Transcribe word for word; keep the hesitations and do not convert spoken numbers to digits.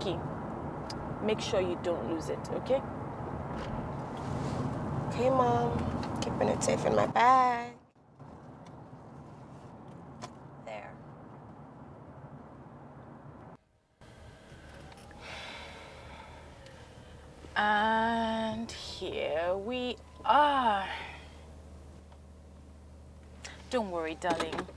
key. Make sure you don't lose it, okay? Okay, Mom. Keeping it safe in my bag. There. And here we are. Don't worry, darling.